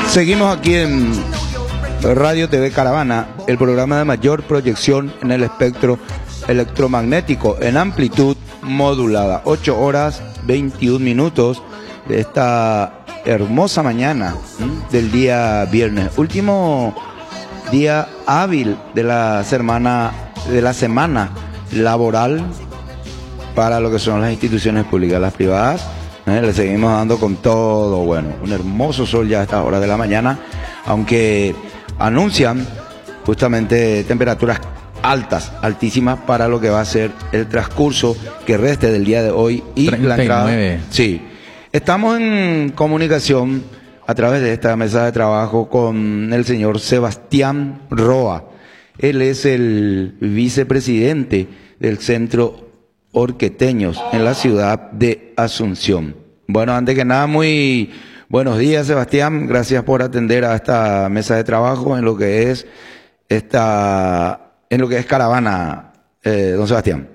Seguimos aquí en Radio TV Caravana, el programa de mayor proyección en el espectro electromagnético en amplitud modulada. 8 horas 21 minutos de esta hermosa mañana del día viernes, último día hábil de la semana laboral para lo que son las instituciones públicas. Las privadas le seguimos dando con todo. Bueno, un hermoso sol ya a estas horas de la mañana, aunque anuncian justamente temperaturas altas, altísimas para lo que va a ser el transcurso que reste del día de hoy y 39. la entrada. Sí, estamos en comunicación a través de esta mesa de trabajo con el señor Sebastián Roa. Él es el vicepresidente del Centro Orqueteños en la ciudad de Asunción. Bueno, antes que nada, muy buenos días, Sebastián. Gracias por atender a esta mesa de trabajo en lo que es Caravana, don Sebastián.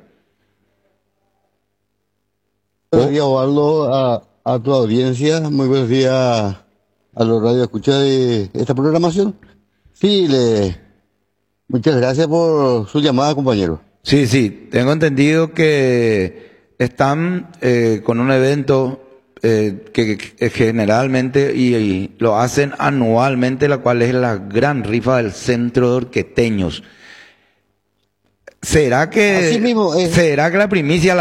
Buenos días, Osvaldo, a tu audiencia. Muy buenos días a los radioescuchas de esta programación. Sí, muchas gracias por su llamada, compañero. Sí, tengo entendido que están con un evento que generalmente y lo hacen anualmente, la cual es la gran rifa del Centro de Orqueteños. ¿Será que Así mismo es. ¿Será que la primicia